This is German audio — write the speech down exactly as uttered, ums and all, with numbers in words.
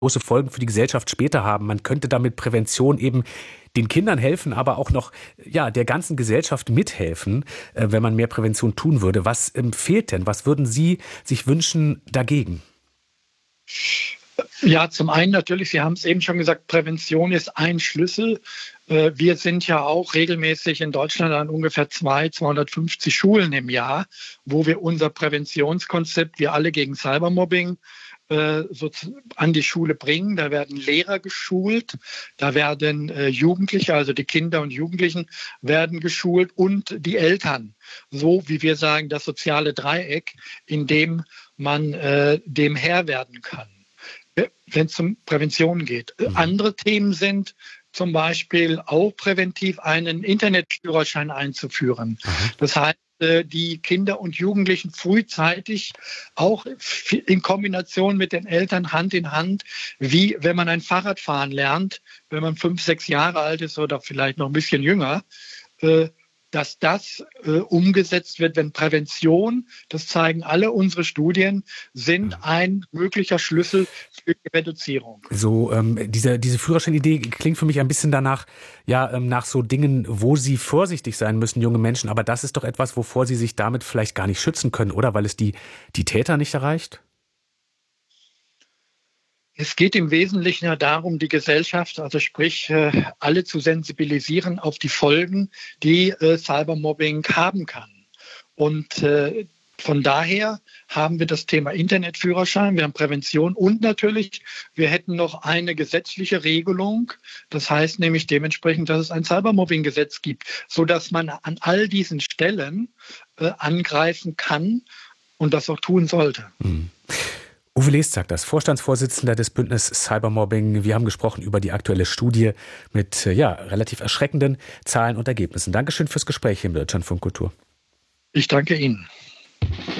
große Folgen für die Gesellschaft später haben. Man könnte damit Prävention eben den Kindern helfen, aber auch noch ja der ganzen Gesellschaft mithelfen, äh, wenn man mehr Prävention tun würde. Was ähm, fehlt denn? Was würden Sie sich wünschen dagegen? Ja, zum einen natürlich, Sie haben es eben schon gesagt, Prävention ist ein Schlüssel. Äh, Wir sind ja auch regelmäßig in Deutschland an ungefähr zweihundert, zweihundertfünfzig Schulen im Jahr, wo wir unser Präventionskonzept, wir alle gegen Cybermobbing, äh, so zu- an die Schule bringen. Da werden Lehrer geschult, da werden äh, Jugendliche, also die Kinder und Jugendlichen werden geschult und die Eltern. So wie wir sagen, das soziale Dreieck, in dem man äh, dem Herr werden kann, wenn es um Prävention geht. Äh, Mhm. Andere Themen sind zum Beispiel auch präventiv einen Internetführerschein einzuführen. Aha. Das heißt, äh, die Kinder und Jugendlichen frühzeitig auch f- in Kombination mit den Eltern Hand in Hand, wie wenn man ein Fahrradfahren lernt, wenn man fünf, sechs Jahre alt ist oder vielleicht noch ein bisschen jünger, äh, dass das äh, umgesetzt wird, wenn Prävention, das zeigen alle unsere Studien, sind ein möglicher Schlüssel für die Reduzierung. So, ähm, diese, diese Führerscheinidee klingt für mich ein bisschen danach, ja, ähm, nach so Dingen, wo sie vorsichtig sein müssen, junge Menschen. Aber das ist doch etwas, wovor sie sich damit vielleicht gar nicht schützen können, oder? Weil es die, die Täter nicht erreicht? Es geht im Wesentlichen ja darum, die Gesellschaft, also sprich äh, alle zu sensibilisieren auf die Folgen, die äh, Cybermobbing haben kann. Und äh, von daher haben wir das Thema Internetführerschein, wir haben Prävention und natürlich, wir hätten noch eine gesetzliche Regelung. Das heißt nämlich dementsprechend, dass es ein Cybermobbing-Gesetz gibt, sodass man an all diesen Stellen äh, angreifen kann und das auch tun sollte. Hm. Uwe Lest sagt das, Vorstandsvorsitzender des Bündnis Cybermobbing. Wir haben gesprochen über die aktuelle Studie mit äh, ja, relativ erschreckenden Zahlen und Ergebnissen. Dankeschön fürs Gespräch hier im Deutschlandfunk Kultur. Ich danke Ihnen.